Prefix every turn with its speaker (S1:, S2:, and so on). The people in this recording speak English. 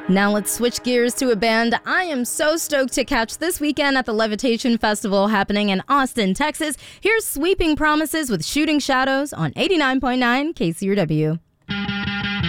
S1: Now let's switch gears to a band I am so stoked to catch this weekend at the Levitation Festival happening in Austin, Texas. Here's Sweeping Promises with Shooting Shadows on 89.9 KCRW.